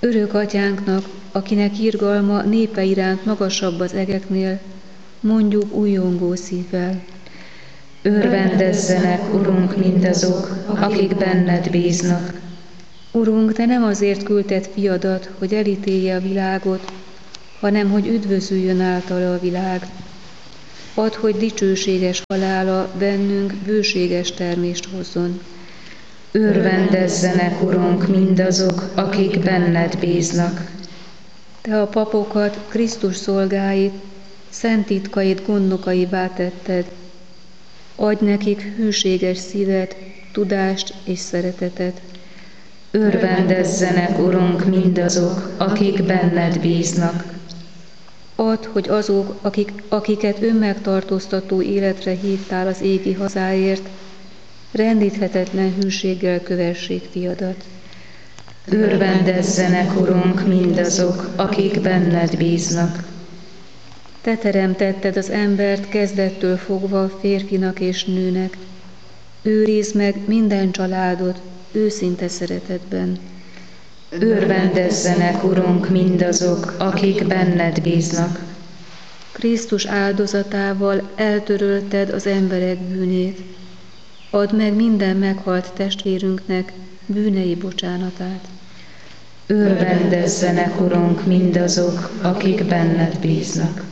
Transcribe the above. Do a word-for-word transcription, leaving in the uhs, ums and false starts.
Örök atyánknak, akinek irgalma népe iránt magasabb az egeknél, mondjuk újongó szívvel. Örvendezzenek, Urunk, mindazok, akik benned bíznak. Urunk, Te nem azért küldted fiadat, hogy elítélje a világot, hanem hogy üdvözüljön általa a világ. Add, hogy dicsőséges halála bennünk bőséges termést hozzon. Örvendezzenek, Urunk, mindazok, akik benned bíznak. Te a papokat, Krisztus szolgáit, szent titkait gondnokaivá tetted. Adj nekik hűséges szívet, tudást és szeretetet. Örvendezzenek, Urunk, mindazok, akik benned bíznak. Add, hogy azok, akik, akiket önmegtartóztató életre hívtál az égi hazáért, rendíthetetlen hűséggel kövessék fiadat. Örvendezzenek, Urunk, mindazok, akik benned bíznak. Te teremtetted az embert kezdettől fogva férfinak és nőnek. Őrizd meg minden családot őszinte szeretetben. Örvendezzenek, Urunk, mindazok, akik benned bíznak. Krisztus áldozatával eltörölted az emberek bűnét. Add meg minden meghalt testvérünknek bűnei bocsánatát. Örvendezzenek, Urunk, mindazok, akik benned bíznak.